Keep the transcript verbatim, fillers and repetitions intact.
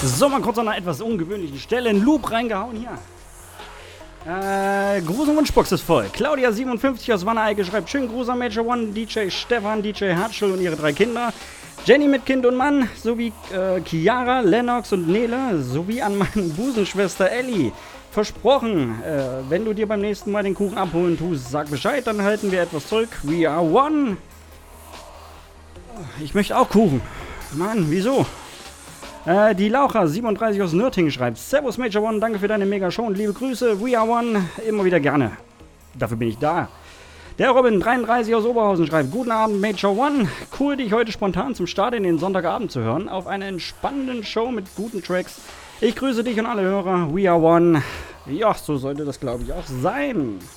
So, mal kurz an einer etwas ungewöhnlichen Stelle einen Loop reingehauen hier. Äh, Gruß und Wunschbox ist voll. Claudia siebenundfünfzig aus Wanne-Eickel schreibt: Schönen Gruß an Major One, D J Stefan, D J Hartschel und ihre drei Kinder. Jenny mit Kind und Mann, sowie äh, Chiara, Lennox und Nele, sowie an meine Busenschwester Ellie. Versprochen, äh, wenn du dir beim nächsten Mal den Kuchen abholen tust, sag Bescheid, dann halten wir etwas zurück. We are one. Ich möchte auch Kuchen. Mann, wieso? Äh, die Laucher siebenunddreißig aus Nürtingen schreibt: Servus Major One, danke für deine Mega-Show und liebe Grüße. We are one, immer wieder gerne. Dafür bin ich da. Der Robin dreiunddreißig aus Oberhausen schreibt: Guten Abend Major One, cool dich heute spontan zum Start in den Sonntagabend zu hören, auf einer entspannenden Show mit guten Tracks. Ich grüße dich und alle Hörer. We are one. Ja, so sollte das glaube ich auch sein.